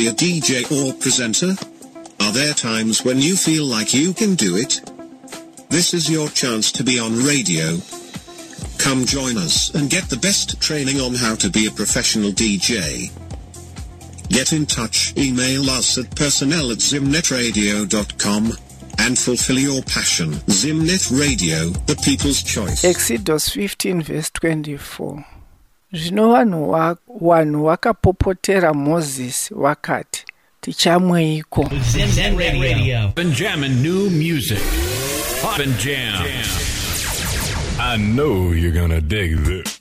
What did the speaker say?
a DJ or presenter? Are there times when you feel like you can do it? This is your chance to be on radio. Come join us and get the best training on how to be a professional DJ. Get in touch, email us at personnel@zimnetradio.com and fulfill your passion. Zimnet Radio, the people's choice. Exodus 15 verse 24. Zvino vanhu vakapopotera Moses vakati, tichamweiko? Zimnet Radio. Been jamming new music. Pop and jam. I know you're gonna dig this.